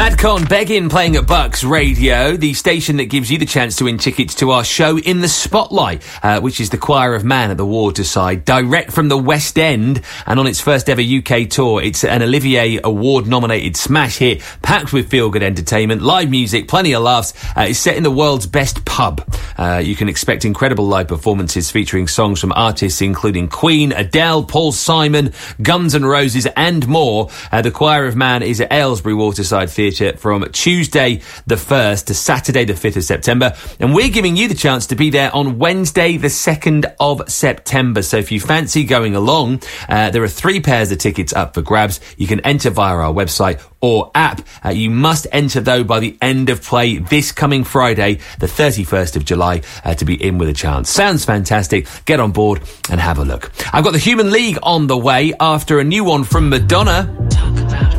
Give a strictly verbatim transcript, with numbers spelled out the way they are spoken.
Madcon Beggin playing at Bucks Radio, the station that gives you the chance to win tickets to our show In the Spotlight, uh, which is the Choir of Man at the Waterside, direct from the West End, and on its first ever U K tour. It's an Olivier Award-nominated smash hit, packed with feel-good entertainment, live music, plenty of laughs. Uh, it's set in the world's best pub. Uh, you can expect incredible live performances featuring songs from artists including Queen, Adele, Paul Simon, Guns N' Roses, and more. Uh, the Choir of Man is at Aylesbury Waterside Theatre from Tuesday the first to Saturday the fifth of September, and we're giving you the chance to be there on Wednesday the second of September. So if you fancy going along, uh, there are three pairs of tickets up for grabs. You can enter via our website or app. Uh, you must enter, though, by the end of play this coming Friday, the thirty-first of July, uh, to be in with a chance. Sounds fantastic. Get on board and have a look. I've got the Human League on the way after a new one from Madonna. Talk about